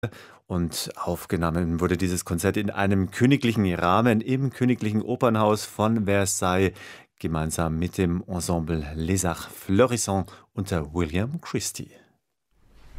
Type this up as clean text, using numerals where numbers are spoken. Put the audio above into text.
Und aufgenommen wurde dieses Konzert in einem königlichen Rahmen im Königlichen Opernhaus von Versailles, gemeinsam mit dem Ensemble Les Arts Florissants unter William Christie.